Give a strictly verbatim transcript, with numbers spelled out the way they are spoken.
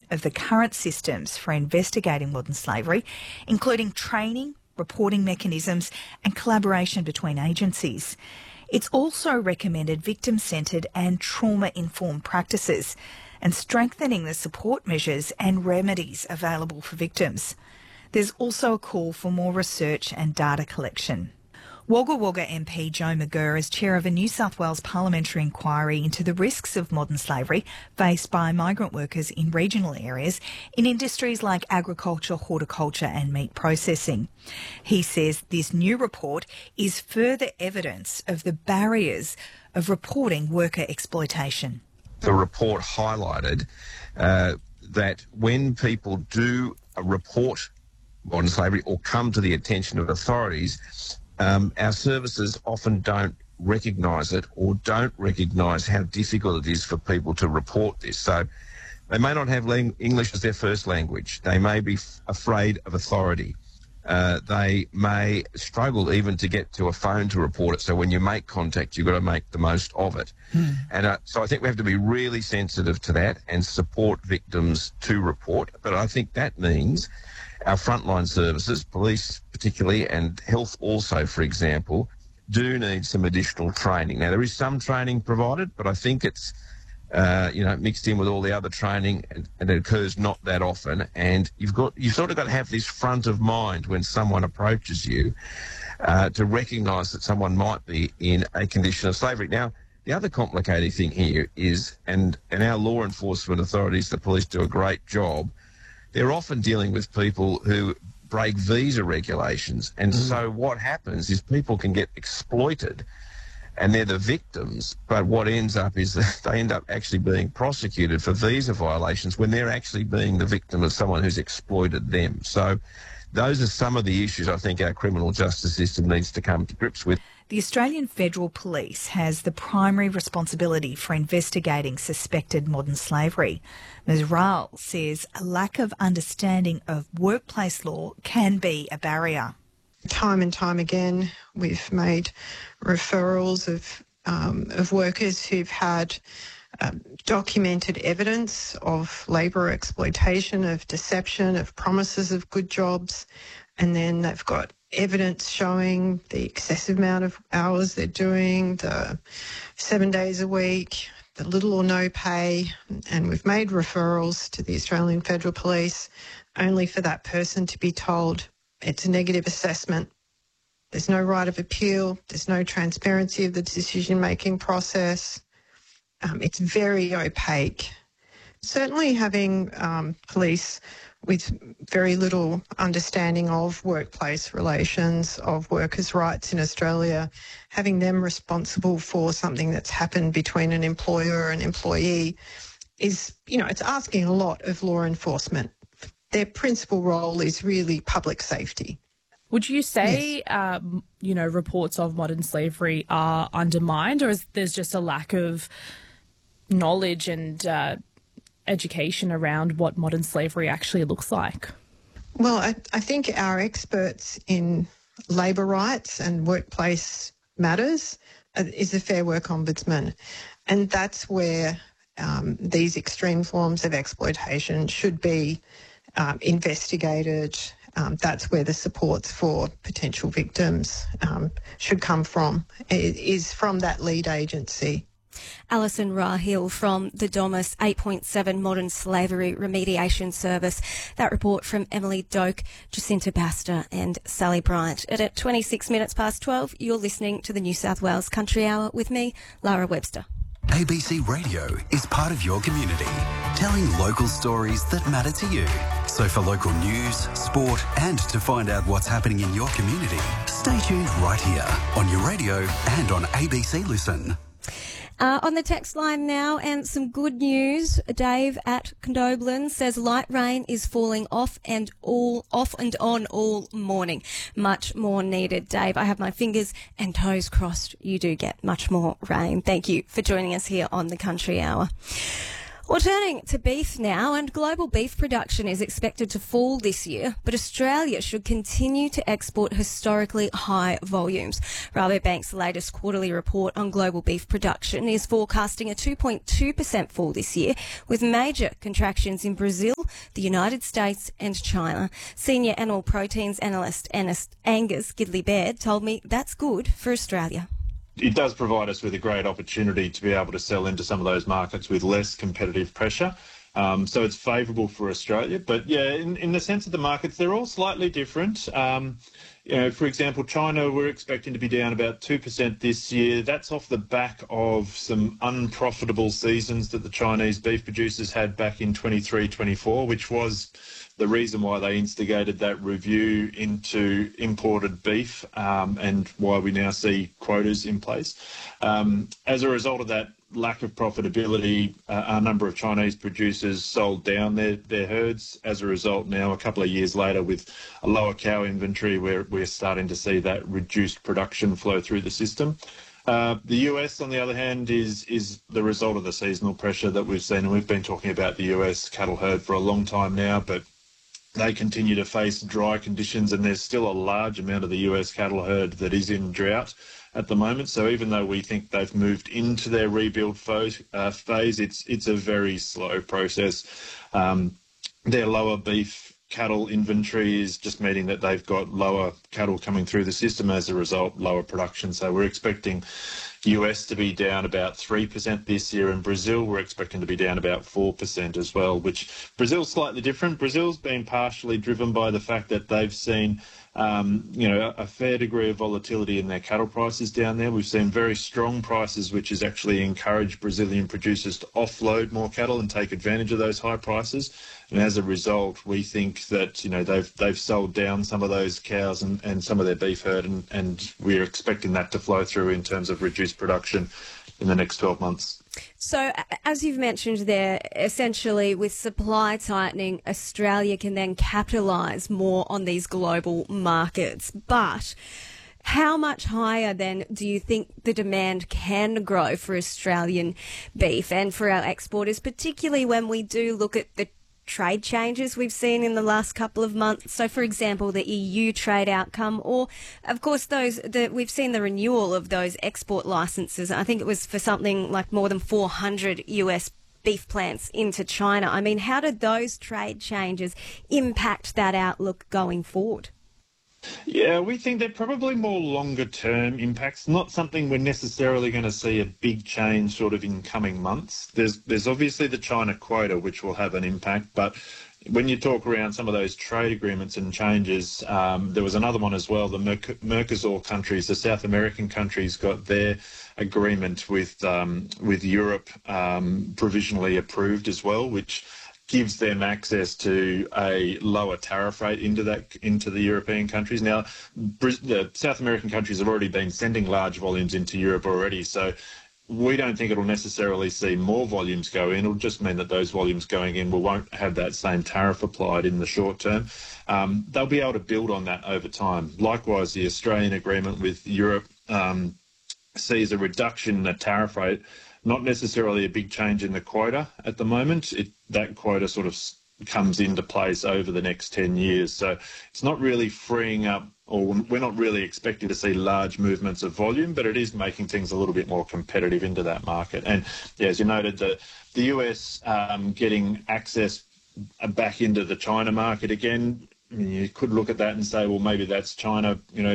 of the current systems for investigating modern slavery, including training, reporting mechanisms and collaboration between agencies. It's also recommended victim-centred and trauma-informed practices and strengthening the support measures and remedies available for victims. There's also a call for more research and data collection. Wagga Wagga M P Joe McGurr is chair of a New South Wales parliamentary inquiry into the risks of modern slavery faced by migrant workers in regional areas in industries like agriculture, horticulture and meat processing. He says this new report is further evidence of the barriers of reporting worker exploitation. The report highlighted uh, that when people do report modern slavery or come to the attention of authorities, Um, our services often don't recognise it or don't recognise how difficult it is for people to report this. So they may not have lang- English as their first language. They may be f- afraid of authority. Uh, they may struggle even to get to a phone to report it. So when you make contact, you've got to make the most of it. Hmm. And uh, so I think we have to be really sensitive to that and support victims to report. But I think that means our frontline services, police particularly, and health also, for example, do need some additional training. Now, there is some training provided, but I think it's, uh, you know, mixed in with all the other training, and, and it occurs not that often. And you've got, you've sort of got to have this front of mind when someone approaches you uh, to recognise that someone might be in a condition of slavery. Now, the other complicating thing here is, and, and our law enforcement authorities, the police, do a great job. They're often dealing with people who break visa regulations. And mm. so what happens is people can get exploited and they're the victims. But what ends up is that they end up actually being prosecuted for visa violations when they're actually being the victim of someone who's exploited them. So those are some of the issues I think our criminal justice system needs to come to grips with. The Australian Federal Police has the primary responsibility for investigating suspected modern slavery. Miz Rahl says a lack of understanding of workplace law can be a barrier. Time and time again, we've made referrals of um, of workers who've had um, documented evidence of labour exploitation, of deception, of promises of good jobs, and then they've got evidence showing the excessive amount of hours they're doing, the seven days a week, the little or no pay, and we've made referrals to the Australian Federal Police only for that person to be told it's a negative assessment. There's no right of appeal. There's no transparency of the decision-making process. Um, it's very opaque. Certainly having um, police with very little understanding of workplace relations, of workers' rights in Australia, having them responsible for something that's happened between an employer and employee is, you know, it's asking a lot of law enforcement. Their principal role is really public safety. Would you say, yes. um, you know, reports of modern slavery are undermined, or is there's just a lack of knowledge and uh, education around what modern slavery actually looks like? Well, I, I think our experts in labour rights and workplace matters uh, is the Fair Work Ombudsman, and that's where um, these extreme forms of exploitation should be um, investigated. Um, that's where the supports for potential victims um, should come from, it is from that lead agency. Alison Rahil from the D O M S eight point seven Modern Slavery Remediation Service. That report from Emily Doak, Jacinta Baster and Sally Bryant. And at twenty-six minutes past twelve, you're listening to the New South Wales Country Hour with me, Lara Webster. A B C Radio is part of your community, telling local stories that matter to you. So for local news, sport and to find out what's happening in your community, stay tuned right here on your radio and on A B C Listen. Uh, on the text line now, and some good news. Dave at Condoblin says light rain is falling off and all off and on all morning. Much more needed, Dave. I have my fingers and toes crossed. You do get much more rain. Thank you for joining us here on the Country Hour. Well, turning to beef now, and global beef production is expected to fall this year, but Australia should continue to export historically high volumes. Rabobank's latest quarterly report on global beef production is forecasting a two point two percent fall this year, with major contractions in Brazil, the United States and China. Senior animal proteins analyst Angus Gidley-Baird told me that's good for Australia. It does provide us with a great opportunity to be able to sell into some of those markets with less competitive pressure. Um, so it's favourable for Australia. But yeah, in, in the sense of the markets, they're all slightly different. Um, you know, for example, China, we're expecting to be down about two percent this year. That's off the back of some unprofitable seasons that the Chinese beef producers had back in twenty-three twenty-four, which was the reason why they instigated that review into imported beef, um, and why we now see quotas in place. Um, as a result of that lack of profitability, uh, a number of Chinese producers sold down their, their herds. As a result, now a couple of years later, with a lower cow inventory, we're, we're starting to see that reduced production flow through the system. Uh, the U S, on the other hand, is is the result of the seasonal pressure that we've seen, and we've been talking about the U S cattle herd for a long time now, but they continue to face dry conditions, and there's still a large amount of the U S cattle herd that is in drought at the moment. So even though we think they've moved into their rebuild phase, uh, phase it's it's a very slow process. Um, their lower beef cattle inventory is just meaning that they've got lower cattle coming through the system, as a result, lower production. So we're expecting U S to be down about three percent this year, and Brazil we're expecting to be down about four percent as well, which Brazil's slightly different. Brazil's been partially driven by the fact that they've seen um, you know, a fair degree of volatility in their cattle prices down there. We've seen very strong prices, which has actually encouraged Brazilian producers to offload more cattle and take advantage of those high prices. And as a result, we think that, you know, they've they've sold down some of those cows and, and some of their beef herd, and, and we're expecting that to flow through in terms of reduced production in the next twelve months. So, as you've mentioned there, essentially with supply tightening, Australia can then capitalise more on these global markets. But how much higher then do you think the demand can grow for Australian beef and for our exporters, particularly when we do look at the trade changes we've seen in the last couple of months? So, for example, the E U trade outcome, or, of course, those that we've seen the renewal of those export licenses. I think it was for something like more than four hundred U S beef plants into China. I mean, how did those trade changes impact that outlook going forward? Yeah, we think they're probably more longer-term impacts, not something we're necessarily going to see a big change sort of in coming months. There's there's obviously the China quota, which will have an impact, but when you talk around some of those trade agreements and changes, um, there was another one as well. The Merc- Mercosur countries, the South American countries, got their agreement with um, with Europe um, provisionally approved as well, which gives them access to a lower tariff rate into that into the European countries. Now, the South American countries have already been sending large volumes into Europe already, so we don't think it'll necessarily see more volumes go in. It'll just mean that those volumes going in will won't have that same tariff applied in the short term. Um, they'll be able to build on that over time. Likewise, the Australian agreement with Europe um, sees a reduction in the tariff rate. Not necessarily a big change in the quota at the moment. It, that quota sort of comes into place over the next ten years. So it's not really freeing up, or we're not really expecting to see large movements of volume, but it is making things a little bit more competitive into that market. And yeah, as you noted, the, the U S um, getting access back into the China market again, I mean, you could look at that and say, well, maybe that's China, you know,